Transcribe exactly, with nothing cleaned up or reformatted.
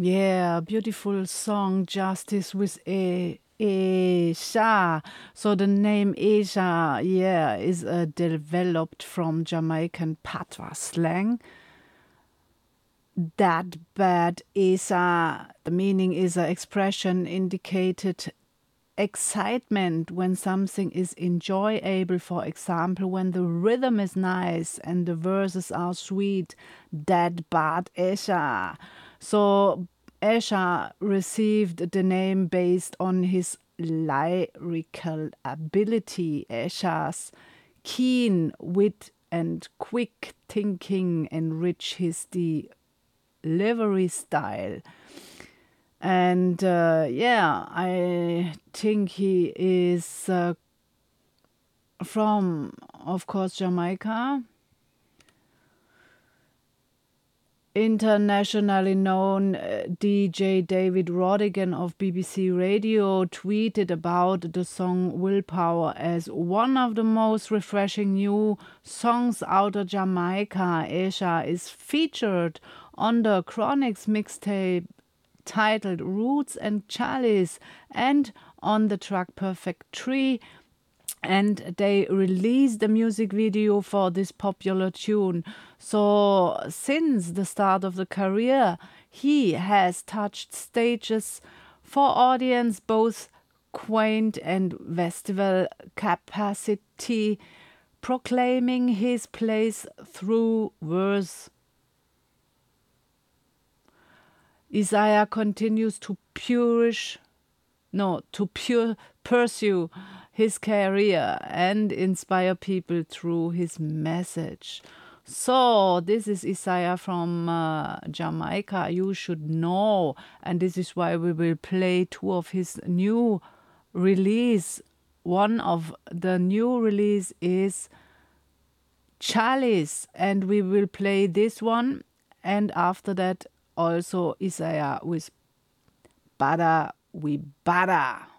Yeah, beautiful song, Justice with A. Asia. So the name Asia, yeah, is uh, developed from Jamaican patois slang. That bad Asia, the meaning is an expression indicated excitement when something is enjoyable. For example, when the rhythm is nice and the verses are sweet. That bad Esha. So Esha received the name based on his lyrical ability. Esha's keen wit and quick thinking enrich his delivery style. And uh, yeah, I think he is uh, from, of course, Jamaica. Internationally known uh, D J David Rodigan of B B C Radio tweeted about the song Willpower as one of the most refreshing new songs out of Jamaica. Asia is featured on the Chronics mixtape titled Roots and Chalice and on the track Perfect Tree. And they released the music video for this popular tune. So, since the start of the career, he has touched stages for audience both quaint and festival capacity, proclaiming his place through verse. Isaiah continues to purish, no, to pure pursue his career and inspire people through his message. So, this is Isaiah from uh, Jamaica. You should know, and this is why we will play two of his new release. One of the new release is Chalice, and we will play this one, and after that also Isaiah with Bada We Bada.